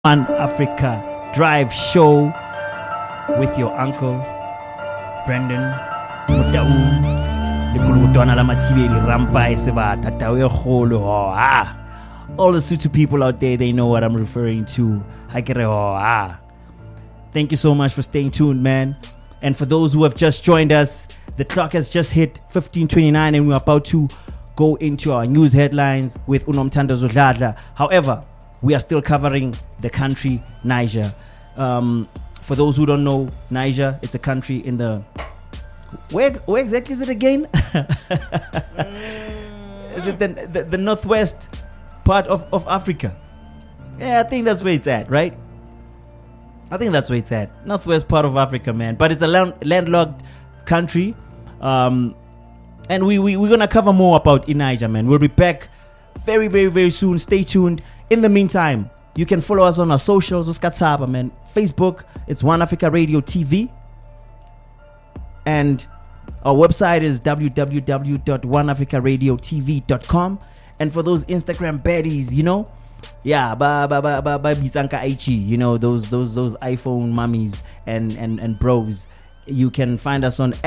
One Africa Drive Show with your uncle Brendan Mutau. All the Sutu people out there, they know what I'm referring to. Thank you so much for staying tuned, man. And for those who have just joined us, the clock has just hit 15:29 and we're about to go into our news headlines with Unomthando Zodladla. However, we are still covering the country Niger. For those who don't know, Niger, it's a country in the... Where exactly is it again? Is it the northwest part of Africa? Yeah, I think that's where it's at, right? I think that's where it's at. Northwest part of Africa, man. But it's a landlocked country. And we're going to cover more about Niger, man. We'll be back very, very, very soon. Stay tuned. In the meantime, you can follow us on our socials. Uskatsaba, man. Facebook, it's One Africa Radio TV. And our website is www.oneafricaradiotv.com. And for those Instagram baddies, you know, yeah, you know, those iPhone mummies and bros, you can find us on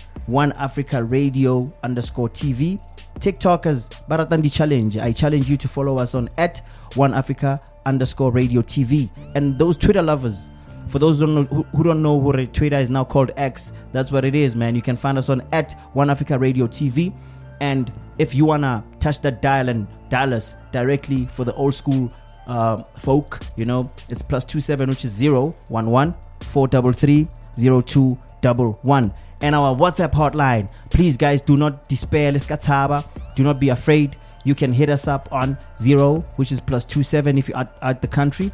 @OneAfricaRadio_TV. TikTokers, Baratandi Challenge. I challenge you to follow us on @OneAfrica_Radio_TV. And those Twitter lovers, for those who don't know what Twitter is now called X, that's what it is, man. You can find us on @OneAfricaRadio_TV. And if you wanna touch that dial and dial us directly for the old school folk, you know, it's +27, which is 011 433 0211. And our WhatsApp hotline. Please, guys, do not despair. Do not be afraid. You can hit us up on 0, which is +27 if you're out the country,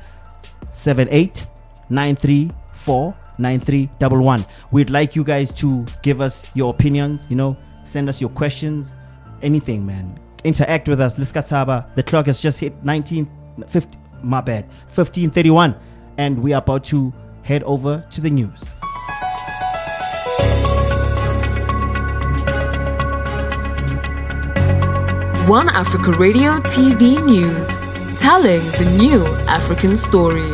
7893493311. We'd like you guys to give us your opinions, you know, send us your questions, anything, man. Interact with us. The clock has just hit 15:31, and we are about to head over to the news. One Africa Radio TV News, telling the new African story.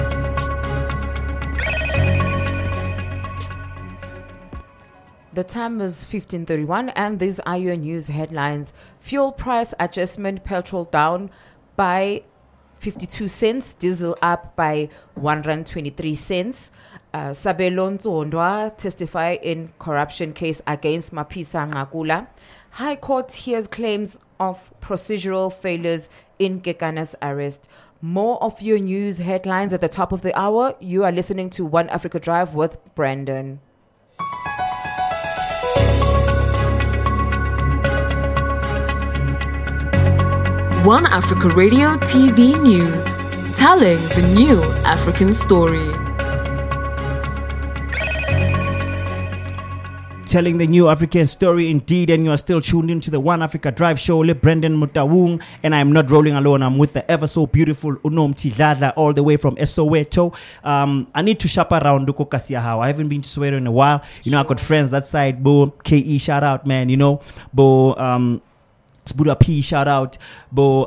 The time is 15:31 and these are your news headlines. Fuel price adjustment, petrol down by 52 cents, diesel up by 123 cents. Sabelo Nzondwa testify in corruption case against Mapisa Ngakula. High Court hears claims of procedural failures in Kekana's arrest. More of your news headlines at the top of the hour. You are listening to One Africa Drive with Brandon. One Africa Radio TV News, telling the new African story. Telling the new African story indeed, and you are still tuned into the One Africa Drive Show with Brendan Mutawung, and I'm not rolling alone. I'm with the ever so beautiful Unomthando all the way from Soweto. I need to shop around Dukokasiahao. I haven't been to Soweto in a while. You know, I got friends that side. Bo KE, shout out, man. You know, Bo Buddha P, shout out. Bo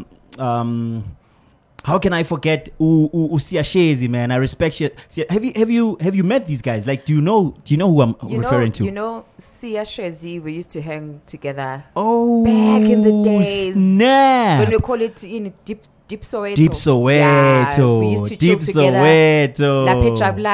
how can I forget Siashezi, man? I respect you. Have you met these guys? Like, do you know who I'm referring to? You know, Siashezi, we used to hang together. Oh, back in the days. Snap. When we call it Deep Soweto. Deep Soweto. Yeah, we used to chill together. Soweto. La Pechabla.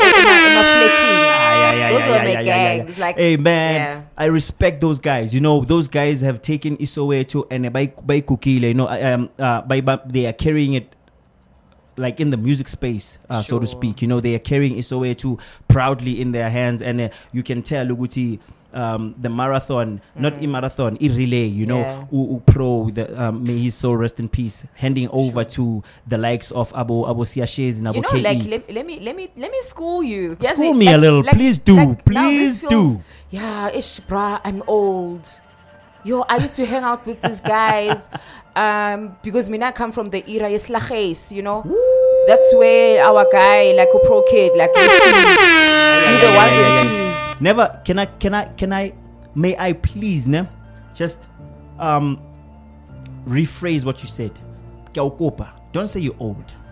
Those were my gangs. Like, hey, man, yeah. I respect those guys. You know, those guys have taken Isoweto and by Kukile, you know, they are carrying it like in the music space, so to speak. You know, they are carrying Isoweto proudly in their hands, and you can tell Luguti. The marathon, not a marathon, a relay, you know, pro, may his soul rest in peace, handing over to the likes of Abu Siashez and Abu KE. Like, let me school you. School me a little, please do. Yeah, ish, brah, I'm old. Yo, I used to hang out with these guys because I come from the era Yeslaches, you know. Woo! That's where our guy, like a pro kid, like the ones and twos. Never, can I, may I please, ne? Just rephrase what you said. Don't say you're old.